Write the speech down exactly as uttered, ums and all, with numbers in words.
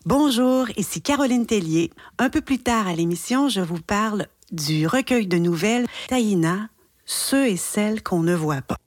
Bonjour, ici Caroline Tellier. Un peu plus tard à l'émission, je vous parle du recueil de nouvelles Taïna, ceux et celles qu'on ne voit pas.